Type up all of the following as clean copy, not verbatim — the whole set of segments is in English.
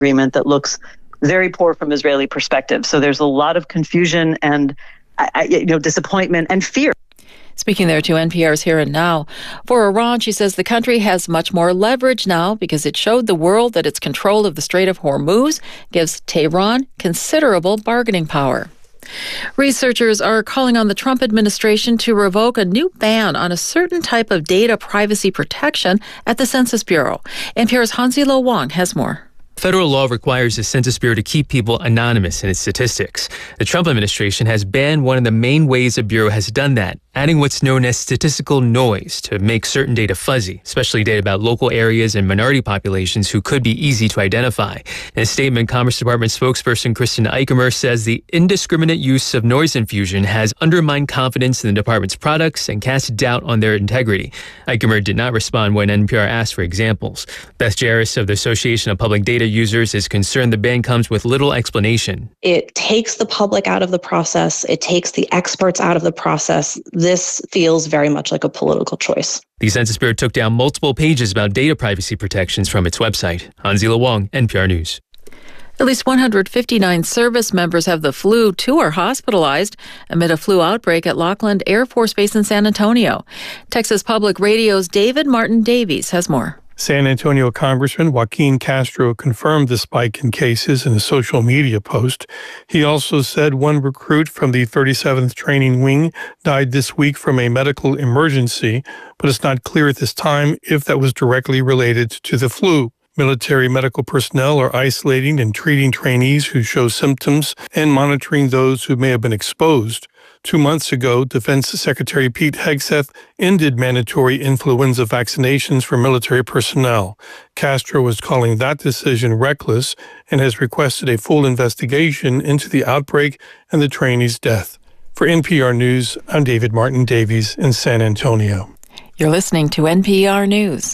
agreement that looks very poor from Israeli perspective. So there's a lot of confusion and disappointment and fear. Speaking there to NPR's Here and Now. For Iran, she says the country has much more leverage now because it showed the world that its control of the Strait of Hormuz gives Tehran considerable bargaining power. Researchers are calling on the Trump administration to revoke a new ban on a certain type of data privacy protection at the Census Bureau. NPR's Hansi-Lo Wang has more. Federal law requires the Census Bureau to keep people anonymous in its statistics. The Trump administration has banned one of the main ways the Bureau has done that, adding what's known as statistical noise to make certain data fuzzy, especially data about local areas and minority populations who could be easy to identify. In a statement, Commerce Department spokesperson Kristen Eichemer says the indiscriminate use of noise infusion has undermined confidence in the department's products and cast doubt on their integrity. Eichemer did not respond when NPR asked for examples. Beth Jarris of the Association of Public Data Users is concerned the ban comes with little explanation. It takes the public out of the process. It takes the experts out of the process. This feels very much like a political choice. The Census Bureau took down multiple pages about data privacy protections from its website. Hansi-Lo Wang, NPR News. At least 159 service members have the flu. 2 are hospitalized amid a flu outbreak at Lackland Air Force Base in San Antonio. Texas Public Radio's David Martin Davies has more. San Antonio Congressman Joaquin Castro confirmed the spike in cases in a social media post. He also said one recruit from the 37th Training Wing died this week from a medical emergency, but it's not clear at this time if that was directly related to the flu. Military medical personnel are isolating and treating trainees who show symptoms and monitoring those who may have been exposed. 2 months ago, Defense Secretary Pete Hegseth ended mandatory influenza vaccinations for military personnel. Castro is calling that decision reckless and has requested a full investigation into the outbreak and the trainee's death. For NPR News, I'm David Martin Davies in San Antonio. You're listening to NPR News.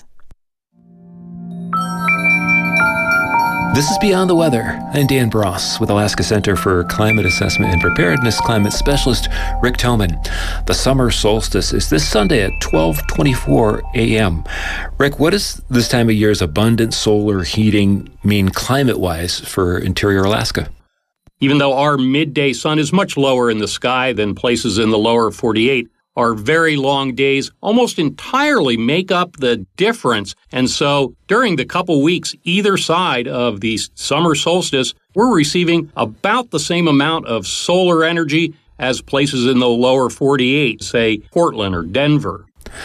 This is Beyond the Weather. I'm Dan Bross with Alaska Center for Climate Assessment and Preparedness climate specialist Rick Thoman. The summer solstice is this Sunday at 12:24 a.m. Rick, what does this time of year's abundant solar heating mean climate-wise for interior Alaska? Even though our midday sun is much lower in the sky than places in the lower 48, our very long days almost entirely make up the difference. And so during the couple weeks either side of the summer solstice, we're receiving about the same amount of solar energy as places in the lower 48, say Portland or Denver.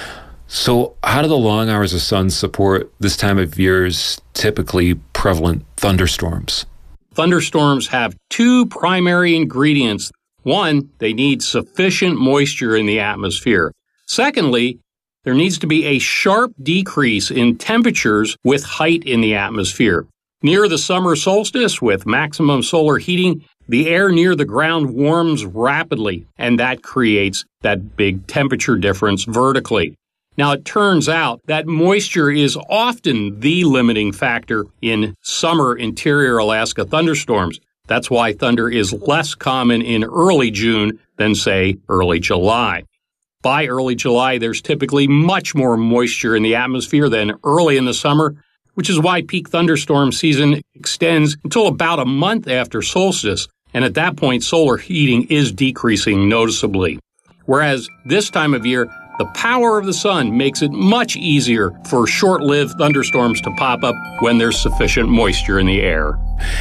So how do the long hours of sun support this time of year's typically prevalent thunderstorms? Thunderstorms have 2 primary ingredients. One, they need sufficient moisture in the atmosphere. Secondly, there needs to be a sharp decrease in temperatures with height in the atmosphere. Near the summer solstice, with maximum solar heating, the air near the ground warms rapidly, and that creates that big temperature difference vertically. Now, it turns out that moisture is often the limiting factor in summer interior Alaska thunderstorms. That's why thunder is less common in early June than, say, early July. By early July, there's typically much more moisture in the atmosphere than early in the summer, which is why peak thunderstorm season extends until about a month after solstice, and at that point, solar heating is decreasing noticeably. Whereas this time of year, the power of the sun makes it much easier for short-lived thunderstorms to pop up when there's sufficient moisture in the air.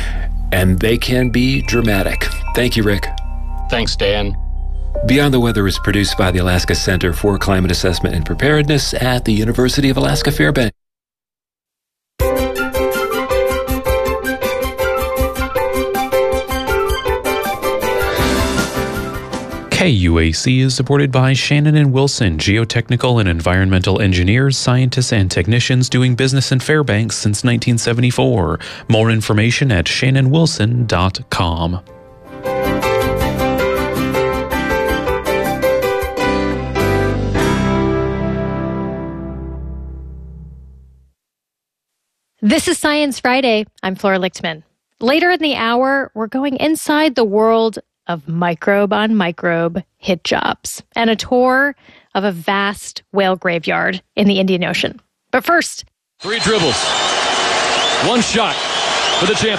And they can be dramatic. Thank you, Rick. Thanks, Dan. Beyond the Weather is produced by the Alaska Center for Climate Assessment and Preparedness at the University of Alaska Fairbanks. KUAC is supported by Shannon and Wilson, geotechnical and environmental engineers, scientists, and technicians doing business in Fairbanks since 1974. More information at shannonwilson.com. This is Science Friday. I'm Flora Lichtman. Later in the hour, we're going inside the world of microbe on microbe hit jobs and a tour of a vast whale graveyard in the Indian Ocean. But first, 3 dribbles, 1 shot, for the champion.